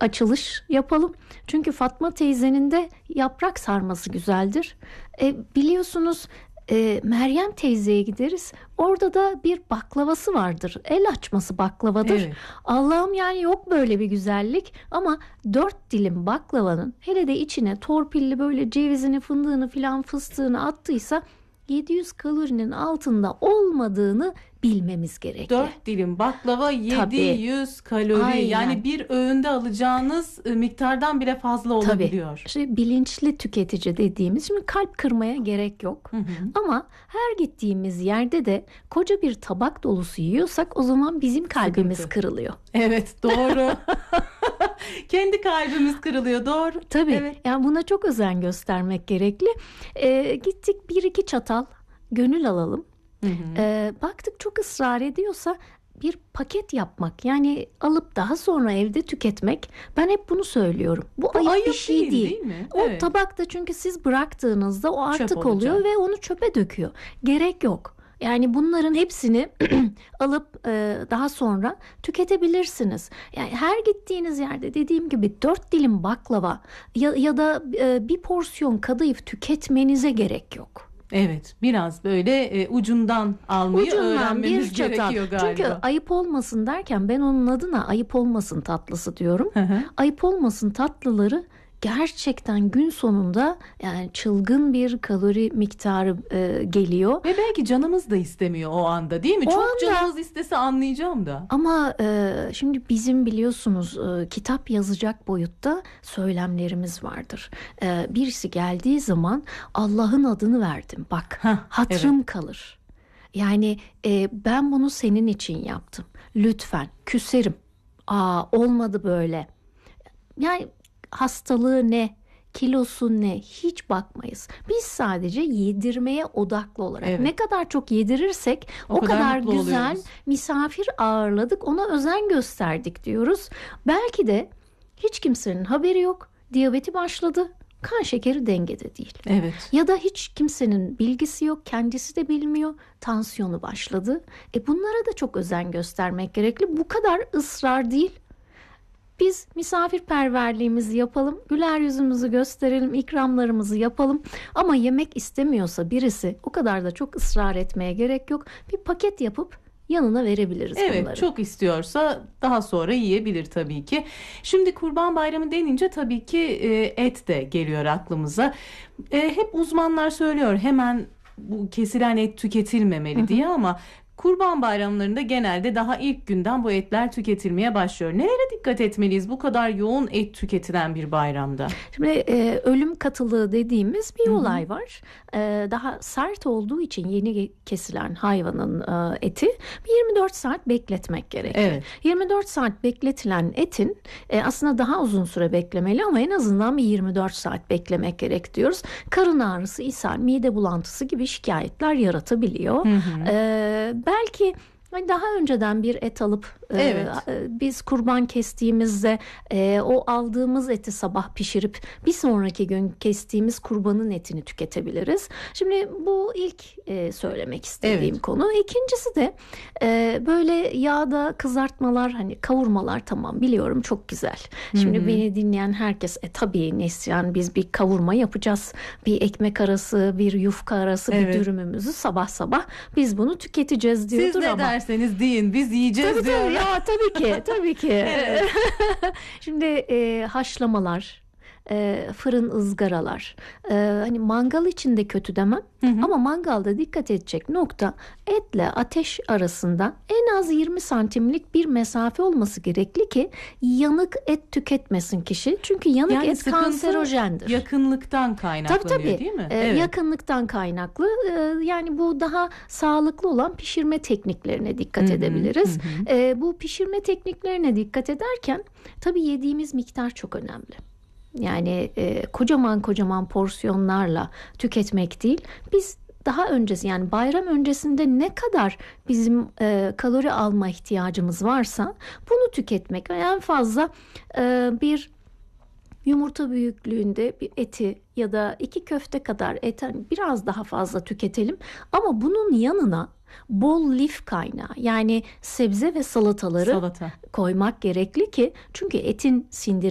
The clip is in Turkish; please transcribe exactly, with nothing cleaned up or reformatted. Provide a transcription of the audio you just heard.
açılış yapalım. Çünkü Fatma teyzenin de yaprak sarması güzeldir. E, biliyorsunuz e, Meryem teyzeye gideriz. Orada da bir baklavası vardır. El açması baklavadır. Evet. Allah'ım, yani yok böyle bir güzellik. Ama dört dilim baklavanın hele de içine torpilli böyle cevizini, fındığını filan, fıstığını attıysa yedi yüz kalorinin altında olmadığını bilmemiz gerekli. Dört dilim baklava yedi yüz kalori. Aynen. Yani bir öğünde alacağınız e, miktardan bile fazla olabiliyor. Tabii. İşte bilinçli tüketici dediğimiz, şimdi kalp kırmaya gerek yok. Hı hı. Ama her gittiğimiz yerde de koca bir tabak dolusu yiyorsak o zaman bizim kalbimiz Sıkıntı. kırılıyor. Evet, doğru. Kendi kalbimiz kırılıyor, doğru. Tabii. Evet. Yani buna çok özen göstermek gerekli. Ee, gittik bir iki çatal gönül alalım. Hı hı. Ee, baktık çok ısrar ediyorsa bir paket yapmak, yani alıp daha sonra evde tüketmek, ben hep bunu söylüyorum. Bu, Bu ayıp, ayıp bir şey değil, değil. değil mi? O Evet. tabakta çünkü siz bıraktığınızda o artık Çöp oluyor olacak. ve onu çöpe döküyor. Gerek yok. Yani bunların hepsini alıp e, daha sonra tüketebilirsiniz. Yani her gittiğiniz yerde dediğim gibi dört dilim baklava ya, ya da e, bir porsiyon kadayıf tüketmenize gerek yok. Evet, biraz böyle e, ucundan almayı Ucundan öğrenmemiz bir çatal. gerekiyor galiba. Çünkü ayıp olmasın derken ben onun adına ayıp olmasın tatlısı diyorum. Hı hı. Ayıp olmasın tatlıları gerçekten gün sonunda yani çılgın bir kalori miktarı e, geliyor. Ve belki canımız da istemiyor o anda, değil mi? O Çok anda- canımız istese anlayacağım da. Ama e, şimdi bizim biliyorsunuz e, kitap yazacak boyutta söylemlerimiz vardır. E, birisi geldiği zaman Allah'ın adını verdim. Bak, Heh, hatırım kalır. Yani e, ben bunu senin için yaptım. Lütfen, küserim. Aa, olmadı böyle. Yani hastalığı ne, kilosu ne, hiç bakmayız. Biz sadece yedirmeye odaklı olarak Evet. ne kadar çok yedirirsek O o, kadar kadar, mutlu güzel oluyoruz. misafir ağırladık, ona özen gösterdik diyoruz. Belki de hiç kimsenin haberi yok, diyabeti başladı, kan şekeri dengede değil. Evet. Ya da hiç kimsenin bilgisi yok, kendisi de bilmiyor, tansiyonu başladı. E bunlara da çok özen göstermek gerekli. Bu kadar ısrar değil. Biz misafirperverliğimizi yapalım, güler yüzümüzü gösterelim, ikramlarımızı yapalım. Ama yemek istemiyorsa birisi, o kadar da çok ısrar etmeye gerek yok. Bir paket yapıp yanına verebiliriz Evet, bunları. çok istiyorsa daha sonra yiyebilir tabii ki. Şimdi Kurban Bayramı denince tabii ki e, et de geliyor aklımıza. E, hep uzmanlar söylüyor hemen bu kesilen et tüketilmemeli Hı hı. diye, ama Kurban bayramlarında genelde daha ilk günden bu etler tüketilmeye başlıyor. Nelere dikkat etmeliyiz bu kadar yoğun et tüketilen bir bayramda? Şimdi e, ölüm katılığı dediğimiz bir Hı hı. olay var. E, daha sert olduğu için yeni kesilen hayvanın e, eti bir yirmi dört saat bekletmek gerekiyor. Evet. yirmi dört saat bekletilen etin e, aslında daha uzun süre beklemeli ama en azından bir yirmi dört saat beklemek gerek diyoruz. Karın ağrısı, ishal, mide bulantısı gibi şikayetler yaratabiliyor. Hı hı. E, belki hani daha önceden bir et alıp e, Evet. e, biz kurban kestiğimizde e, o aldığımız eti sabah pişirip bir sonraki gün kestiğimiz kurbanın etini tüketebiliriz. Şimdi bu ilk e, söylemek istediğim Evet. konu. İkincisi de e, böyle yağda kızartmalar, hani kavurmalar, tamam biliyorum çok güzel. Şimdi Hı hı. beni dinleyen herkes e, tabii Neslihan, biz bir kavurma yapacağız. Bir ekmek arası, bir yufka arası, Evet. bir dürümümüzü sabah sabah biz bunu tüketeceğiz diyordur Siz ne ama. derseniz deyin, biz yiyeceğiz Tabii diyor. tabii ya, tabii ki tabii ki. Evet. Şimdi e, haşlamalar, e, fırın ızgaralar, e, hani mangal için de kötü demem. Hı hı. Ama mangalda dikkat edecek nokta, etle ateş arasında en az yirmi santimlik bir mesafe olması gerekli ki yanık et tüketmesin kişi. Çünkü yanık Yani et sıkıntı kanserojendir. yakınlıktan Tabii kaynaklanıyor, tabii. değil mi? Ee, Yakınlıktan kaynaklı. Ee, yani bu daha sağlıklı olan pişirme tekniklerine dikkat Hı hı, edebiliriz. hı hı. Ee, bu pişirme tekniklerine dikkat ederken tabii yediğimiz miktar çok önemli. Yani e, kocaman kocaman porsiyonlarla tüketmek değil. Biz daha öncesi, yani bayram öncesinde ne kadar bizim e, kalori alma ihtiyacımız varsa bunu tüketmek. En fazla e, bir yumurta büyüklüğünde bir eti ya da iki köfte kadar et, hani biraz daha fazla tüketelim. Ama bunun yanına bol lif kaynağı, yani sebze ve salataları Salata. koymak gerekli ki, çünkü etin sindirim